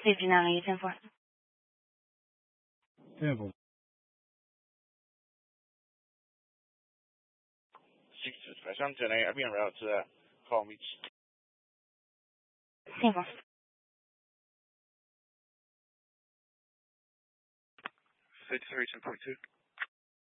59, 10-4. 10-4. 6 5 10 I've been route to Palm Beach. 10-4. 53 10.2.